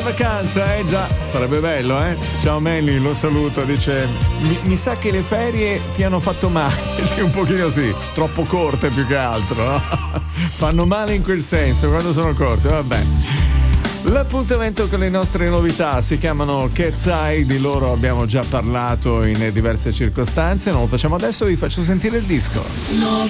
vacanza, già, sarebbe bello, Ciao Manny, lo saluto, dice mi sa che le ferie ti hanno fatto male. Sì, un pochino sì, troppo corte più che altro, no? Fanno male in quel senso quando sono corte, vabbè. L'appuntamento con le nostre novità si chiamano Cat's Eye, di loro abbiamo già parlato in diverse circostanze, non lo facciamo adesso, vi faccio sentire il disco.